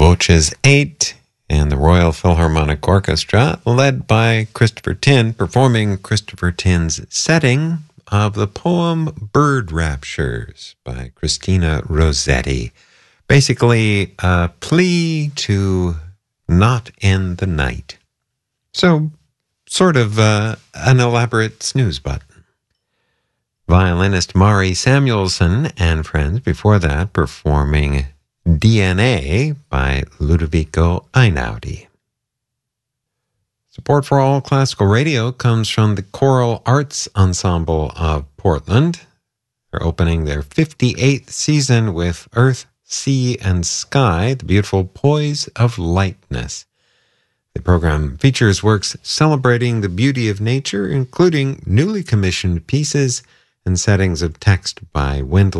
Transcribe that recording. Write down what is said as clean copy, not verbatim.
Boches 8 and the Royal Philharmonic Orchestra, led by Christopher Tin, performing Christopher Tin's setting of the poem Bird Raptures by Christina Rossetti. Basically, a plea to not end the night. So, sort of an elaborate snooze button. Violinist Mari Samuelson and friends before that performing DNA by Ludovico Einaudi. Support for All Classical Radio comes from the Choral Arts Ensemble of Portland. They're opening their 58th season with Earth, Sea, and Sky, the beautiful Poise of Lightness. The program features works celebrating the beauty of nature, including newly commissioned pieces and settings of text by Wendell